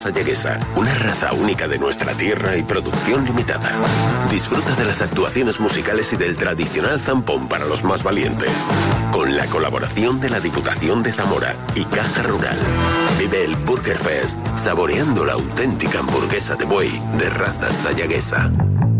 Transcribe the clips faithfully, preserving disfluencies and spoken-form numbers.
Sayaguesa, una raza única de nuestra tierra y producción limitada. Disfruta de las actuaciones musicales y del tradicional zampón para los más valientes. Con la colaboración de la Diputación de Zamora y Caja Rural. Vive el Burger Fest, saboreando la auténtica hamburguesa de buey de raza sayaguesa.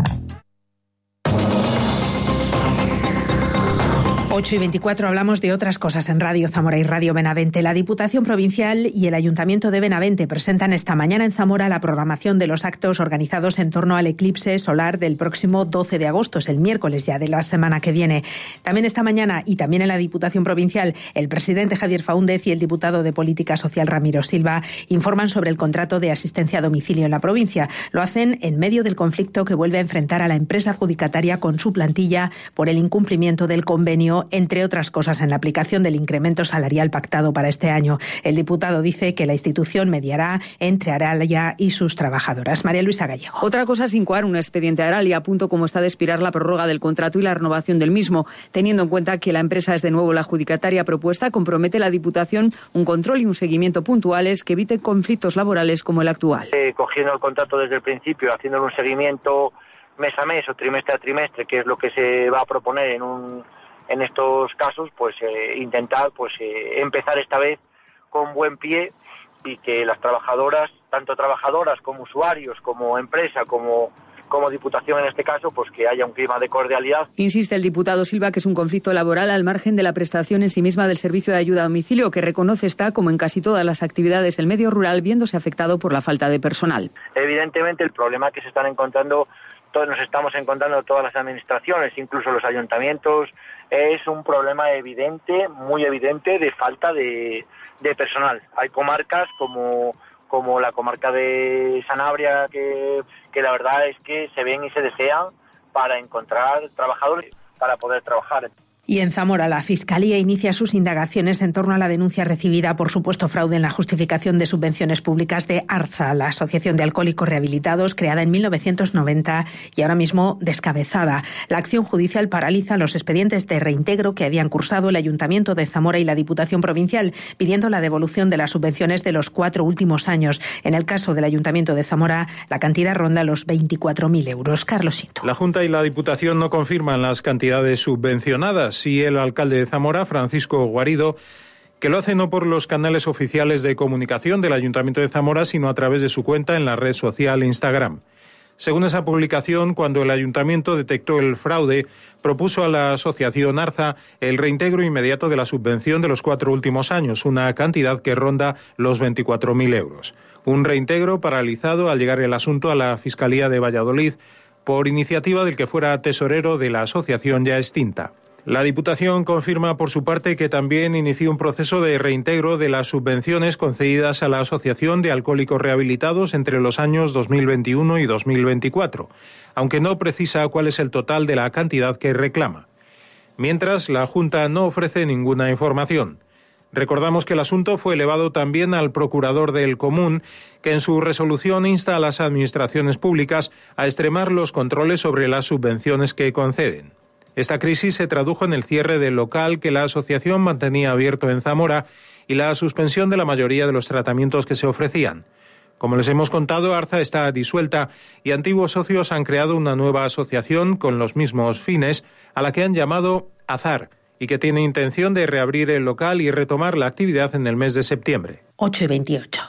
ocho y veinticuatro hablamos de otras cosas en Radio Zamora y Radio Benavente. La Diputación Provincial y el Ayuntamiento de Benavente presentan esta mañana en Zamora la programación de los actos organizados en torno al eclipse solar del próximo doce de agosto, es el miércoles ya de la semana que viene. También esta mañana y también en la Diputación Provincial, el presidente Javier Faúndez y el diputado de Política Social Ramiro Silva informan sobre el contrato de asistencia a domicilio en la provincia. Lo hacen en medio del conflicto que vuelve a enfrentar a la empresa adjudicataria con su plantilla por el incumplimiento del convenio, entre otras cosas, en la aplicación del incremento salarial pactado para este año. El diputado dice que la institución mediará entre Aralia y sus trabajadoras. María Luisa Gallego. Otra cosa es incoar un expediente a Aralia, a punto como está de expirar la prórroga del contrato y la renovación del mismo. Teniendo en cuenta que la empresa es de nuevo la adjudicataria propuesta, compromete la Diputación un control y un seguimiento puntuales que eviten conflictos laborales como el actual. Eh, cogiendo el contrato desde el principio, haciendo un seguimiento mes a mes o trimestre a trimestre, que es lo que se va a proponer en un en estos casos, pues eh, intentar pues eh, empezar esta vez con buen pie y que las trabajadoras, tanto trabajadoras como usuarios, como empresa, como como Diputación en este caso, pues que haya un clima de cordialidad. Insiste el diputado Silva que es un conflicto laboral al margen de la prestación en sí misma del servicio de ayuda a domicilio, que reconoce está, como en casi todas las actividades del medio rural, viéndose afectado por la falta de personal. Evidentemente el problema que se están encontrando, todos nos estamos encontrando todas las administraciones, incluso los ayuntamientos, es un problema evidente, muy evidente, de falta de, de personal. Hay comarcas como, como la comarca de Sanabria, que, que la verdad es que se ven y se desean para encontrar trabajadores para poder trabajar. Y en Zamora, la Fiscalía inicia sus indagaciones en torno a la denuncia recibida por supuesto fraude en la justificación de subvenciones públicas de ARZA, la Asociación de Alcohólicos Rehabilitados, creada en mil novecientos noventa y ahora mismo descabezada. La acción judicial paraliza los expedientes de reintegro que habían cursado el Ayuntamiento de Zamora y la Diputación Provincial, pidiendo la devolución de las subvenciones de los cuatro últimos años. En el caso del Ayuntamiento de Zamora, la cantidad ronda los veinticuatro mil euros. Carlos Sito. La Junta y la Diputación no confirman las cantidades subvencionadas. Y el alcalde de Zamora, Francisco Guarido, que lo hace no por los canales oficiales de comunicación del Ayuntamiento de Zamora, sino a través de su cuenta en la red social Instagram. Según esa publicación, cuando el Ayuntamiento detectó el fraude, propuso a la asociación ARZA el reintegro inmediato de la subvención de los cuatro últimos años, una cantidad que ronda los veinticuatro mil euros. Un reintegro paralizado al llegar el asunto a la Fiscalía de Valladolid por iniciativa del que fuera tesorero de la asociación ya extinta. La Diputación confirma por su parte que también inició un proceso de reintegro de las subvenciones concedidas a la Asociación de Alcohólicos Rehabilitados entre los años dos mil veintiuno y dos mil veinticuatro, aunque no precisa cuál es el total de la cantidad que reclama. Mientras, la Junta no ofrece ninguna información. Recordamos que el asunto fue elevado también al Procurador del Común, que en su resolución insta a las administraciones públicas a extremar los controles sobre las subvenciones que conceden. Esta crisis se tradujo en el cierre del local que la asociación mantenía abierto en Zamora y la suspensión de la mayoría de los tratamientos que se ofrecían. Como les hemos contado, ARZA está disuelta y antiguos socios han creado una nueva asociación con los mismos fines, a la que han llamado Azar, y que tiene intención de reabrir el local y retomar la actividad en el mes de septiembre. ocho y veintiocho.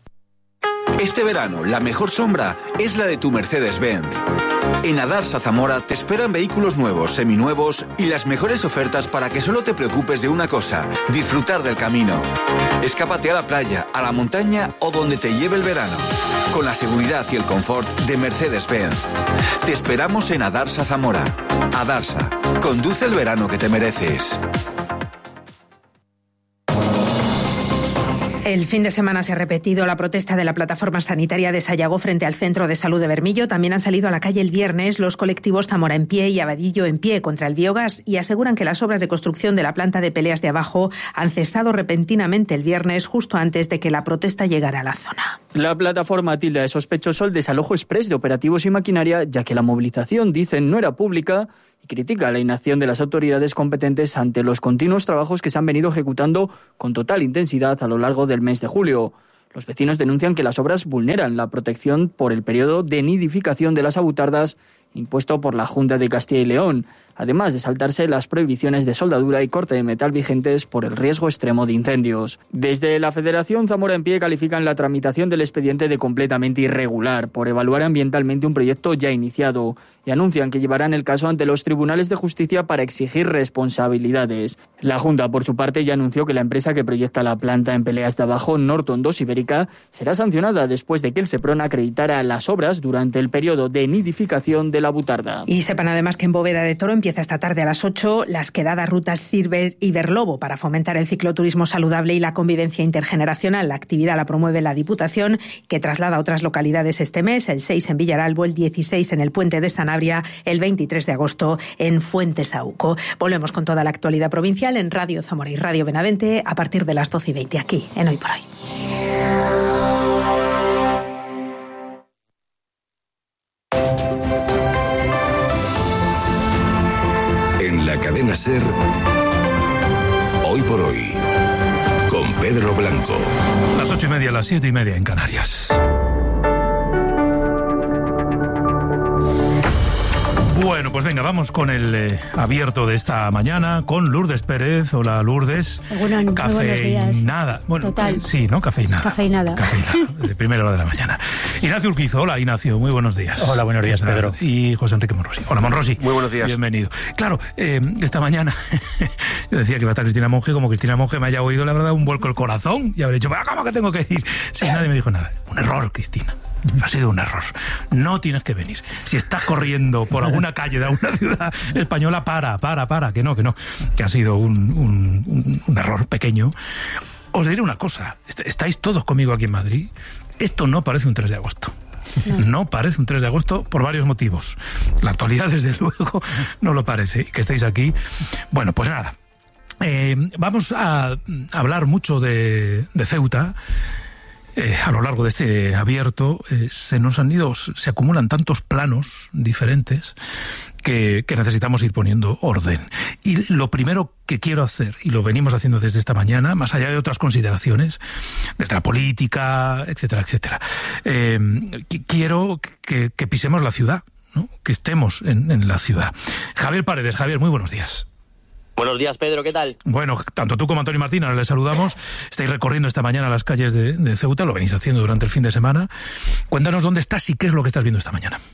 Este verano, la mejor sombra es la de tu Mercedes-Benz. En Adarsa Zamora te esperan vehículos nuevos, seminuevos y las mejores ofertas para que solo te preocupes de una cosa: disfrutar del camino. Escápate a la playa, a la montaña o donde te lleve el verano, con la seguridad y el confort de Mercedes-Benz. Te esperamos en Adarsa Zamora. Adarsa, conduce el verano que te mereces. El fin de semana se ha repetido la protesta de la plataforma sanitaria de Sayago frente al Centro de Salud de Bermillo. También han salido a la calle el viernes los colectivos Zamora en Pie y Abadillo en Pie contra el biogás y aseguran que las obras de construcción de la planta de Peleas de Abajo han cesado repentinamente el viernes, justo antes de que la protesta llegara a la zona. La plataforma tilda de sospechoso el desalojo exprés de operativos y maquinaria, ya que la movilización, dicen, no era pública, y critica la inacción de las autoridades competentes ante los continuos trabajos que se han venido ejecutando con total intensidad a lo largo del mes de julio. Los vecinos denuncian que las obras vulneran la protección por el periodo de nidificación de las avutardas impuesto por la Junta de Castilla y León, además de saltarse las prohibiciones de soldadura y corte de metal vigentes por el riesgo extremo de incendios. Desde la Federación Zamora en Pie califican la tramitación del expediente de completamente irregular por evaluar ambientalmente un proyecto ya iniciado y anuncian que llevarán el caso ante los tribunales de justicia para exigir responsabilidades. La Junta, por su parte, ya anunció que la empresa que proyecta la planta en Peleas de Abajo, Norton dos Ibérica, será sancionada después de que el Seprona acreditara las obras durante el periodo de nidificación de la butarda. Y sepan además que en Bóveda de Toro empieza esta tarde a las ocho las quedadas rutas Silver y Berlobo para fomentar el cicloturismo saludable y la convivencia intergeneracional. La actividad la promueve la Diputación, que traslada a otras localidades este mes, el seis en Villaralbo, el dieciséis en el Puente de Sanabria, el veintitrés de agosto en Fuentesauco. Volvemos con toda la actualidad provincial en Radio Zamora y Radio Benavente a partir de las doce y veinte aquí en Hoy por Hoy. En la cadena SER, Hoy por Hoy, con Pedro Blanco. Las ocho y media, las siete y media en Canarias. Bueno, pues venga, vamos con el eh, abierto de esta mañana con Lourdes Pérez. Hola, Lourdes. Bueno, cafeinada. Bueno, Total. Eh, sí, ¿no? Cafeinada. Cafeinada. Cafeinada, de primera hora de la mañana. Ignacio Urquizo. Hola, Ignacio. Muy buenos días. Hola, buenos días, Pedro. Y José Enrique Monrosi. Hola, Monrosi. Muy buenos días. Bienvenido. Claro, eh, esta mañana yo decía que iba a estar Cristina Monge, como Cristina Monge me haya oído, la verdad, un vuelco el corazón y habré dicho, ¿pero cómo que tengo que ir? Sí, nadie me dijo nada. Un error, Cristina. Ha sido un error. No tienes que venir. Si estás corriendo por alguna calle de alguna ciudad española, para, para, para, que no, que no. Que ha sido un, un, un, un error pequeño. Os diré una cosa. Estáis todos conmigo aquí en Madrid. Esto no parece un tres de agosto. No. no parece un tres de agosto por varios motivos. La actualidad, desde luego, no lo parece. Que estéis aquí. Bueno, pues nada. Eh, vamos a hablar mucho de, de Ceuta. Eh, a lo largo de este abierto eh, se nos han ido, se acumulan tantos planos diferentes que, que necesitamos ir poniendo orden. Y lo primero que quiero hacer, y lo venimos haciendo desde esta mañana, más allá de otras consideraciones, desde la política, etcétera, etcétera, eh, quiero que, que pisemos la ciudad, ¿no? Que estemos en, en la ciudad. Javier Paredes. Javier, muy buenos días. Buenos días, Pedro, ¿qué tal? Bueno, tanto tú como Antonio Martín, ahora les saludamos. Estáis recorriendo esta mañana las calles de, de Ceuta, lo venís haciendo durante el fin de semana. Cuéntanos dónde estás y qué es lo que estás viendo esta mañana.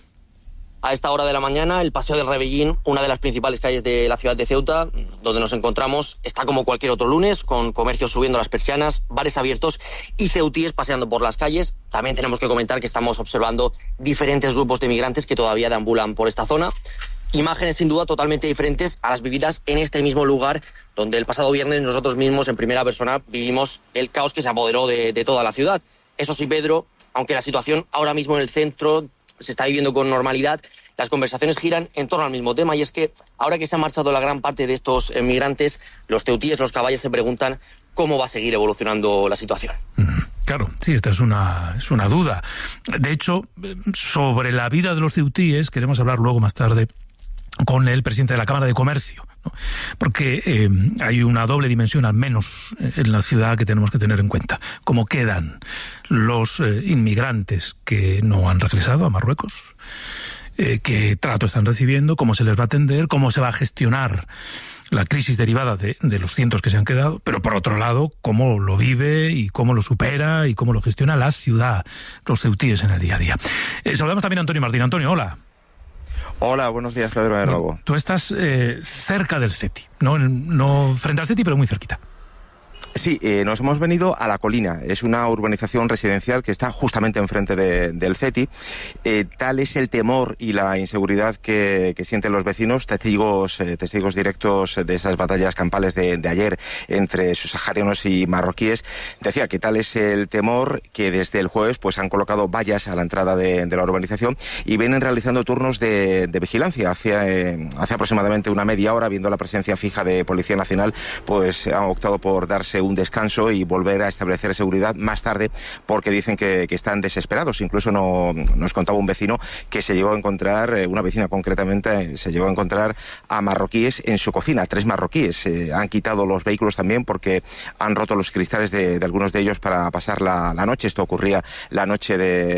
A esta hora de la mañana, el Paseo del Rebellín, una de las principales calles de la ciudad de Ceuta, donde nos encontramos, está como cualquier otro lunes, con comercios subiendo las persianas, bares abiertos y ceutíes paseando por las calles. También tenemos que comentar que estamos observando diferentes grupos de migrantes que todavía deambulan por esta zona. Imágenes sin duda totalmente diferentes a las vividas en este mismo lugar, donde el pasado viernes nosotros mismos en primera persona vivimos el caos que se apoderó de, de toda la ciudad. Eso sí, Pedro, aunque la situación ahora mismo en el centro se está viviendo con normalidad, las conversaciones giran en torno al mismo tema, y es que ahora que se ha marchado la gran parte de estos migrantes, los ceutíes, los caballes se preguntan cómo va a seguir evolucionando la situación. Claro, sí, esta es una, es una duda. De hecho, sobre la vida de los ceutíes queremos hablar luego más tarde con el presidente de la Cámara de Comercio, ¿no? Porque eh, hay una doble dimensión, al menos en la ciudad, que tenemos que tener en cuenta. Cómo quedan los eh, inmigrantes que no han regresado a Marruecos, eh, qué trato están recibiendo, cómo se les va a atender, cómo se va a gestionar la crisis derivada de, de los cientos que se han quedado, pero por otro lado, cómo lo vive y cómo lo supera y cómo lo gestiona la ciudad, los ceutíes en el día a día. Eh, saludamos también a Antonio Martín. Antonio, hola. Hola, buenos días, Pedro de nuevo. Bueno, tú estás eh, cerca del CETI, no, no frente al CETI, pero muy cerquita. Sí, eh, nos hemos venido a La Colina. Es una urbanización residencial que está justamente enfrente de, del CETI. Eh, tal es el temor y la inseguridad que, que sienten los vecinos, testigos, eh, testigos directos de esas batallas campales de, de ayer entre subsaharianos y marroquíes. Decía que tal es el temor que desde el jueves pues han colocado vallas a la entrada de, de la urbanización y vienen realizando turnos de, de vigilancia. Hace, eh, hace aproximadamente una media hora, viendo la presencia fija de Policía Nacional, pues han optado por dar tomarse un descanso y volver a establecer seguridad más tarde, porque dicen que, que están desesperados. Incluso no, nos contaba un vecino que se llegó a encontrar, eh, una vecina concretamente, eh, se llegó a encontrar a marroquíes en su cocina, tres marroquíes. Eh, han quitado los vehículos también porque han roto los cristales de, de algunos de ellos para pasar la, la noche. Esto ocurría la noche de